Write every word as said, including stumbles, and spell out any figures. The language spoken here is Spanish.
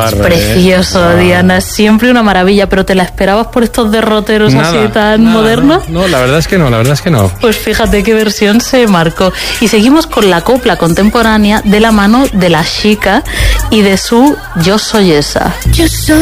Precioso, Diana, siempre una maravilla, pero ¿te la esperabas por estos derroteros nada, así tan nada, modernos? No, no, la verdad es que no, la verdad es que no. Pues fíjate qué versión se marcó. Y seguimos con la copla contemporánea de la mano de La Chica y de su Yo soy esa. Yo soy